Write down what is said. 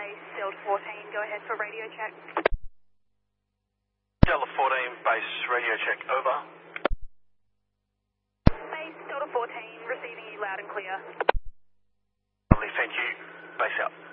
base Delta 14, go ahead for radio check. Delta 14, base radio check, over. Base Delta 14, receiving you loud and clear. Lovely, thank you. Base out.